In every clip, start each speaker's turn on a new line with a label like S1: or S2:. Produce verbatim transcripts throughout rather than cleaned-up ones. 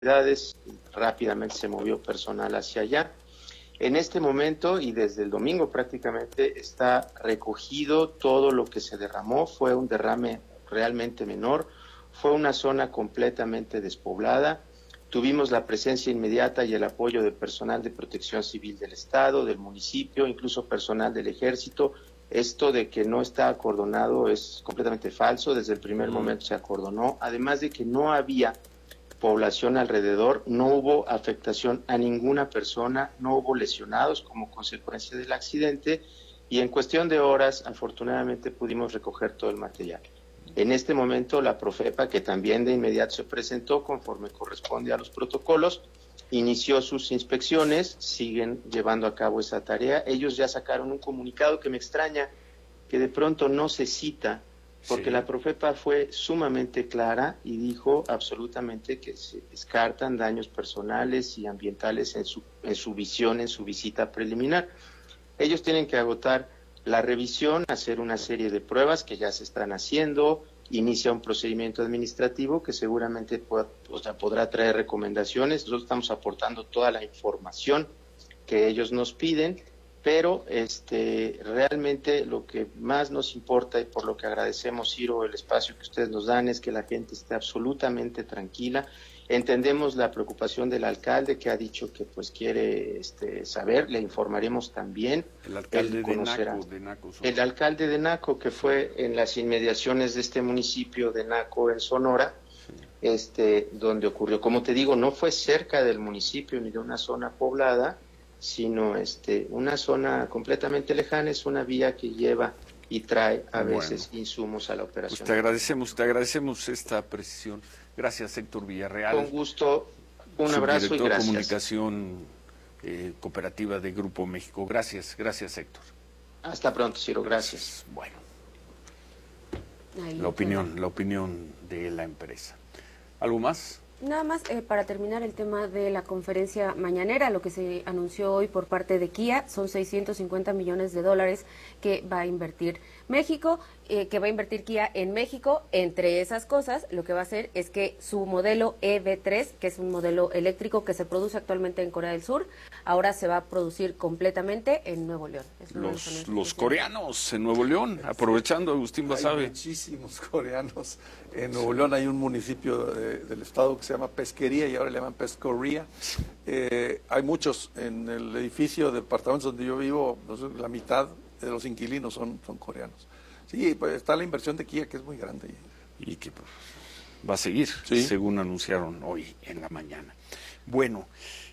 S1: rápidamente se movió personal hacia allá. En este momento y desde el domingo prácticamente está recogido todo lo que se derramó, fue un derrame realmente menor, fue una zona completamente despoblada, tuvimos la presencia inmediata y el apoyo de personal de protección civil del estado, del municipio, incluso personal del ejército. Esto de que no está acordonado es completamente falso, desde el primer uh-huh. momento se acordonó, además de que no había población alrededor, no hubo afectación a ninguna persona, no hubo lesionados como consecuencia del accidente y en cuestión de horas afortunadamente pudimos recoger todo el material. En este momento la Profepa, que también de inmediato se presentó conforme corresponde a los protocolos, inició sus inspecciones, siguen llevando a cabo esa tarea. Ellos ya sacaron un comunicado que me extraña que de pronto no se cita, porque sí. La Profepa fue sumamente clara y dijo absolutamente que se descartan daños personales y ambientales en su, en su visión, en su visita preliminar. Ellos tienen que agotar la revisión, hacer una serie de pruebas que ya se están haciendo, inicia un procedimiento administrativo que seguramente pod, o sea, podrá traer recomendaciones. Nosotros estamos aportando toda la información que ellos nos piden, pero este realmente lo que más nos importa y por lo que agradecemos, Ciro, el espacio que ustedes nos dan es que la gente esté absolutamente tranquila. Entendemos la preocupación del alcalde que ha dicho que pues quiere este, saber, le informaremos también.
S2: El alcalde de Naco, de Naco
S1: El alcalde de Naco, que fue en las inmediaciones de este municipio de Naco, en Sonora, sí. este, donde ocurrió. Como te digo, no fue cerca del municipio ni de una zona poblada, sino este, una zona completamente lejana, es una vía que lleva y trae a bueno, veces insumos a la operación.
S2: Pues te agradecemos, te agradecemos esta precisión. Gracias, Héctor Villarreal.
S1: Con gusto, un abrazo y gracias.
S2: De Comunicación eh, Cooperativa de Grupo México. Gracias, gracias, Héctor.
S1: Hasta pronto, Ciro, gracias.
S2: Bueno, Ahí la opinión, la opinión de la empresa. ¿Algo más?
S3: Nada más eh, para terminar el tema de la conferencia mañanera, lo que se anunció hoy por parte de Kia son seiscientos cincuenta millones de dólares que va a invertir México, eh, que va a invertir Kia en México. Entre esas cosas, lo que va a hacer es que su modelo E V tres, que es un modelo eléctrico que se produce actualmente en Corea del Sur, ahora se va a producir completamente en Nuevo León. Es
S2: los los coreanos en Nuevo León, aprovechando, Agustín Basabe.
S4: Hay muchísimos coreanos. En Nuevo León hay un municipio de, del estado que se llama Pesquería y ahora le llaman Pescoría. Eh, hay muchos en el edificio de departamentos donde yo vivo, la mitad de los inquilinos son, son coreanos. Sí, pues está la inversión de Kia que es muy grande.
S2: Y que pues, va a seguir, ¿sí? Según anunciaron hoy en la mañana. Bueno,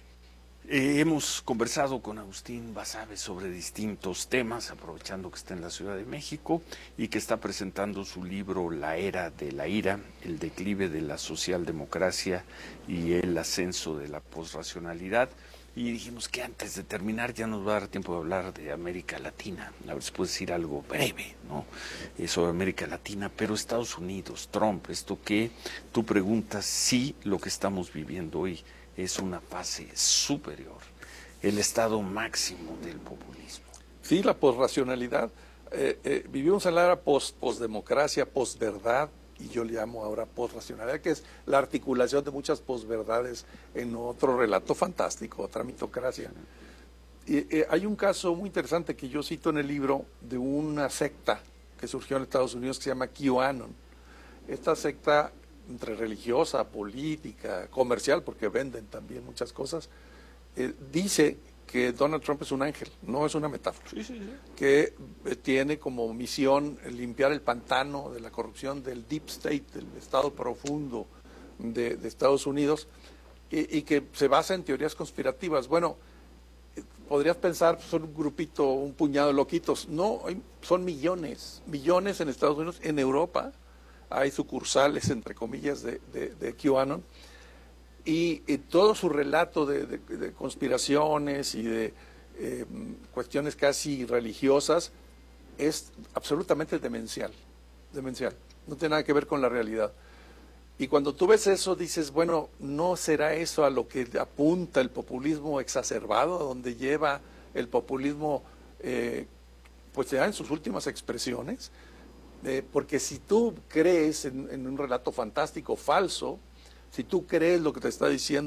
S2: eh, hemos conversado con Agustín Basabe sobre distintos temas, aprovechando que está en la Ciudad de México y que está presentando su libro La Era de la Ira, el declive de la socialdemocracia y el ascenso de la posracionalidad. Y dijimos que antes de terminar ya nos va a dar tiempo de hablar de América Latina. A ver si puedes decir algo breve, ¿no? Sobre América Latina, pero Estados Unidos, Trump, esto que tú preguntas si lo que estamos viviendo hoy es una fase superior, el estado máximo del populismo.
S4: Sí, la posracionalidad. Eh, eh, vivimos en la era post, postdemocracia, posverdad, y yo le llamo ahora posracionalidad, que es la articulación de muchas posverdades en otro relato fantástico, otra mitocracia. Y, eh, hay un caso muy interesante que yo cito en el libro de una secta que surgió en Estados Unidos que se llama QAnon. Esta secta entre religiosa, política, comercial, porque venden también muchas cosas, eh, dice que Donald Trump es un ángel, no es una metáfora, sí, sí, sí. que eh, tiene como misión limpiar el pantano de la corrupción del deep state, del estado profundo de, de Estados Unidos, y, y que se basa en teorías conspirativas. Bueno, eh, podrías pensar, son un grupito, un puñado de loquitos. No, hay, son millones, millones en Estados Unidos, en Europa hay sucursales, entre comillas, de, de, de QAnon, y, y todo su relato de, de, de conspiraciones y de eh, cuestiones casi religiosas es absolutamente demencial, demencial, no tiene nada que ver con la realidad. Y cuando tú ves eso dices, bueno, ¿no será eso a lo que apunta el populismo exacerbado, a donde lleva el populismo eh, pues ya en sus últimas expresiones? Eh, porque si tú crees en, en un relato fantástico falso, Si tú crees lo que te está diciendo